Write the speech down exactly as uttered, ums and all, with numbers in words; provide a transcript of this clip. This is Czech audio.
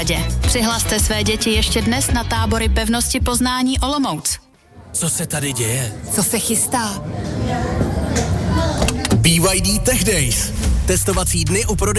Přihlaste své děti ještě dnes na tábory pevnosti Poznání Olomouc. Co se tady děje? Co se chystá? B Y D Tech Days. Testovací dny u prodej